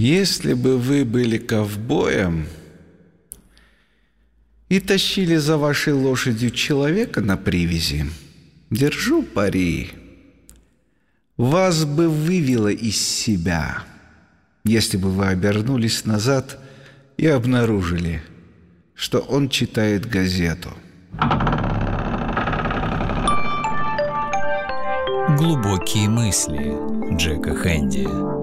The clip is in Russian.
Если бы вы были ковбоем и тащили за вашей лошадью человека на привязи, держу пари, вас бы вывело из себя, если бы вы обернулись назад и обнаружили, что он читает газету. Глубокие мысли Джека Хэнди.